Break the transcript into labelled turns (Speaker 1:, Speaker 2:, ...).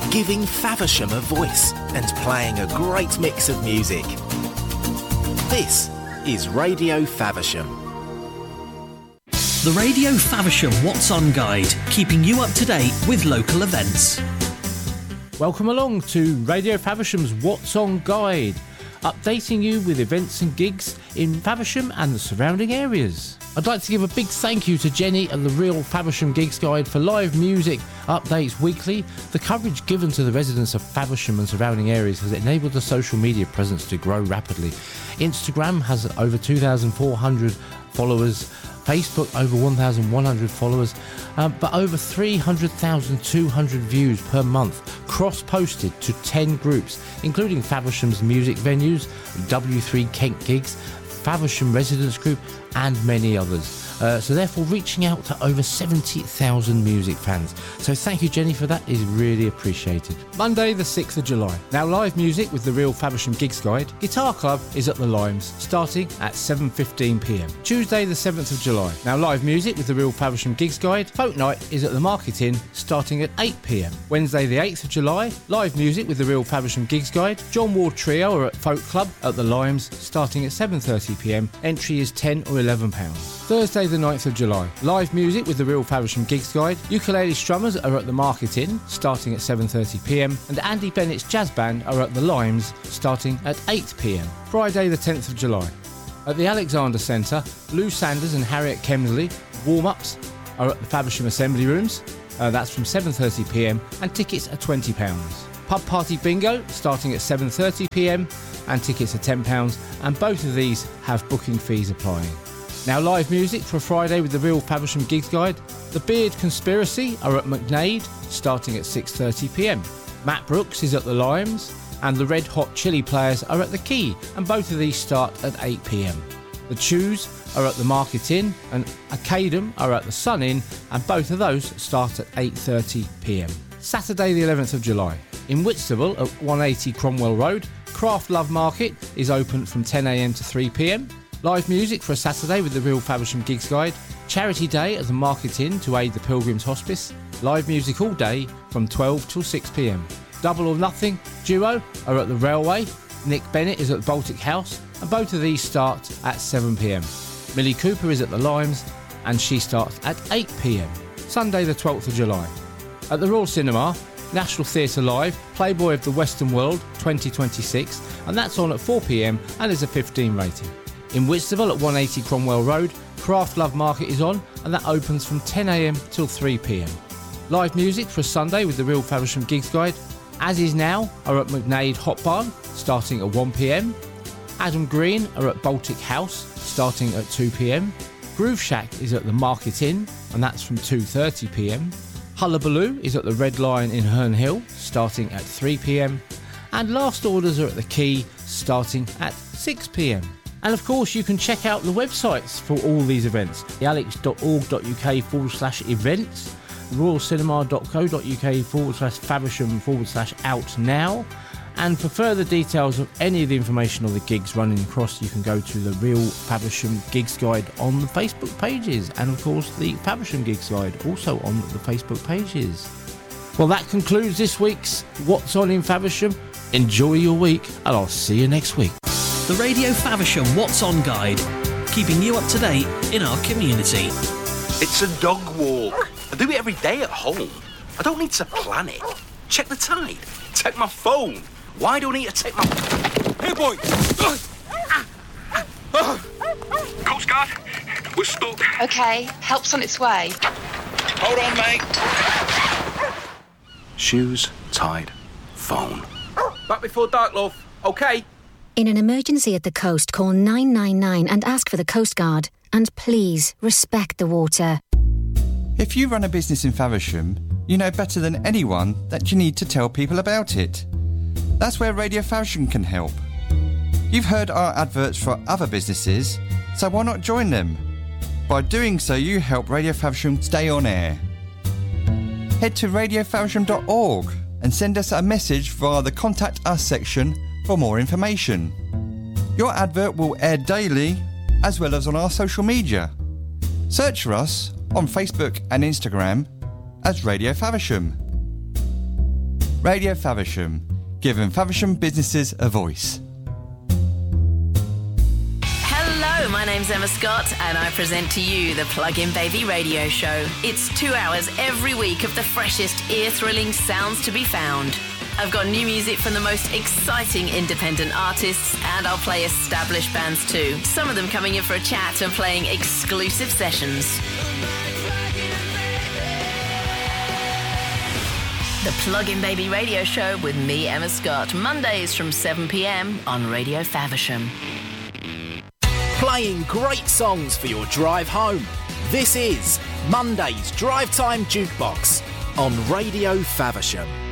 Speaker 1: giving Faversham a voice and playing a great mix of music. This is Radio Faversham.
Speaker 2: The Radio Faversham What's On Guide, keeping you up to date with local events.
Speaker 3: Welcome along to Radio Faversham's What's On Guide, updating you with events and gigs in Faversham and the surrounding areas. I'd like to give a big thank you to Jenny and the Real Faversham Gigs Guide for live music updates weekly. The coverage given to the residents of Faversham and surrounding areas has enabled the social media presence to grow rapidly. Instagram has over 2,400 followers, Facebook over 1,100 followers, but over 300,200 views per month, cross-posted to 10 groups, including Faversham's music venues, W3 Kent Gigs, Faversham Residents Group and many others. So therefore reaching out to over 70,000 music fans. So thank you, Jenny, for that. Is really appreciated. Monday the 6th of July. Now live music with the Real Faversham Gigs Guide. Guitar Club is at the Limes, starting at 7:15pm. Tuesday the 7th of July. Now live music with the Real Faversham Gigs Guide. Folk Night is at the Market Inn, starting at 8pm. Wednesday the 8th of July. Live music with the Real Faversham Gigs Guide. John Ward Trio are at Folk Club at the Limes, starting at 7:30pm. Entry is £10 or £11. Thursday the 9th of July. Live music with the Real Faversham Gigs Guide. Ukulele Strummers are at the Market Inn, starting at 7:30pm. And Andy Bennett's Jazz Band are at the Limes, starting at 8pm. Friday the 10th of July. At the Alexander Centre, Lou Sanders and Harriet Kemsley warm-ups are at the Faversham Assembly Rooms. That's from 7:30pm and tickets are £20. Pub Party Bingo starting at 7:30pm and tickets are £10, and both of these have booking fees applying. Now live music for Friday with the Real Faversham Gigs Guide. The Beard Conspiracy are at McNade, starting at 6:30pm. Matt Brooks is at the Limes, and the Red Hot Chili Players are at the Quay, and both of these start at 8pm. The Chews are at the Market Inn, and Academ are at the Sun Inn, and both of those start at 8:30pm. Saturday the 11th of July. In Whitstable at 180 Cromwell Road, Craft Love Market is open from 10am to 3pm. Live music for a Saturday with the Real Faversham Gigs Guide. Charity Day at the Market Inn to aid the Pilgrims Hospice. Live music all day from 12 till 6pm. Double or Nothing duo are at the Railway. Nick Bennett is at the Baltic House, and both of these start at 7pm. Millie Cooper is at the Limes, and she starts at 8pm. Sunday the 12th of July. At the Royal Cinema, National Theatre Live, Playboy of the Western World 2026, and that's on at 4pm and is a 15 rating. In Whitstable at 180 Cromwell Road, Craft Love Market is on, and that opens from 10am till 3pm. Live music for a Sunday with the Real Faversham Gigs Guide. As Is Now are at McNade Hot Barn, starting at 1pm. Adam Green are at Baltic House, starting at 2pm. Groove Shack is at the Market Inn, and that's from 2:30pm. Hullabaloo is at the Red Lion in Herne Hill, starting at 3pm. And Last Orders are at the Quay, starting at 6pm. And of course you can check out the websites for all these events. thealex.org.uk/events, royalcinema.co.uk/Faversham/out now. And for further details of any of the information on the gigs running across, you can go to the Real Faversham Gigs Guide on the Facebook pages, and of course the Faversham Gigs Guide also on the Facebook pages. Well, that concludes this week's What's On in Faversham. Enjoy your week, and I'll see you next week.
Speaker 2: The Radio Faversham What's On Guide, keeping you up to date in our community.
Speaker 1: It's a dog walk. I do it every day at home. I don't need to plan it. Check the tide. Check my phone. Why do I need to take my... Hey, boy! Coast Guard, we're stuck.
Speaker 4: OK, help's on its way.
Speaker 1: Hold on, mate. Shoes, tide, phone. Back before dark, love. OK?
Speaker 5: In an emergency at the coast, call 999 and ask for the Coast Guard. And please, respect the water.
Speaker 6: If you run a business in Faversham, you know better than anyone that you need to tell people about it. That's where Radio Faversham can help. You've heard our adverts for other businesses, so why not join them? By doing so, you help Radio Faversham stay on air. Head to radiofaversham.org and send us a message via the Contact Us section for more information. Your advert will air daily, as well as on our social media. Search for us on Facebook and Instagram as Radio Faversham. Radio Faversham, giving Faversham businesses a voice.
Speaker 7: Hello, my name's Emma Scott and I present to you the Plug-in Baby radio show. It's 2 hours every week of the freshest, ear-thrilling sounds to be found. I've got new music from the most exciting independent artists and I'll play established bands too. Some of them coming in for a chat and playing exclusive sessions. The Plug-in Baby radio show with me, Emma Scott, Mondays from 7 p.m. on Radio Faversham.
Speaker 8: Playing great songs for your drive home. This is Monday's Drive Time Jukebox on Radio Faversham.